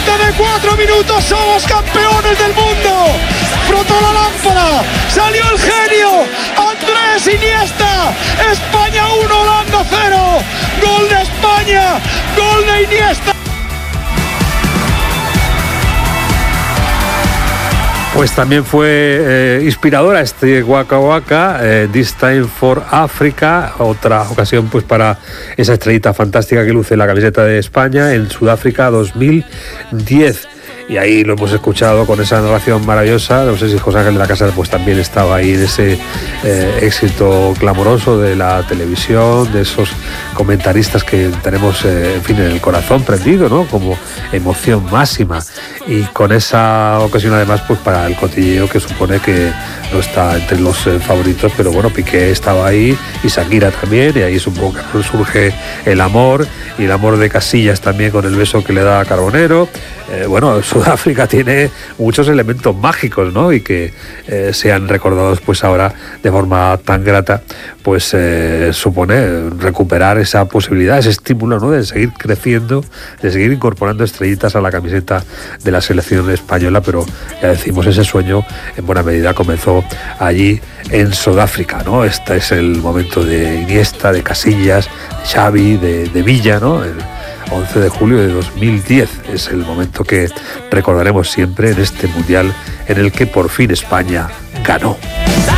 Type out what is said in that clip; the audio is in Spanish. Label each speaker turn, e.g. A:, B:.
A: de 4 minutos somos campeones del mundo. Frotó la lámpara, salió el genio, Andrés Iniesta. España 1, Holanda 0. Gol de España, gol de Iniesta.
B: Pues también fue inspiradora este Waka Waka, This Time for Africa, otra ocasión pues para esa estrellita fantástica que luce la camiseta de España en Sudáfrica 2010. Y ahí lo hemos escuchado con esa narración maravillosa. No sé si José Ángel de la Casa pues también estaba ahí en ese éxito clamoroso de la televisión, de esos comentaristas que tenemos, en fin, en el corazón prendido, ¿no? Como emoción máxima. Y con esa ocasión además pues para el cotilleo que supone que no está entre los favoritos, pero bueno, Piqué estaba ahí y Shakira también, y ahí supongo que surge el amor, y el amor de Casillas también con el beso que le da a Carbonero. Bueno, Sudáfrica tiene muchos elementos mágicos, ¿no? Y que sean recordados pues ahora de forma tan grata, pues supone recuperar esa posibilidad, ese estímulo, ¿no? De seguir creciendo, de seguir incorporando estrellitas a la camiseta de la selección española, pero ya decimos, ese sueño en buena medida comenzó allí en Sudáfrica, ¿no? Este es el momento de Iniesta, de Casillas, de Xavi, de Villa, ¿no? El 11 de julio de 2010 es el momento que recordaremos siempre en este mundial en el que por fin España ganó.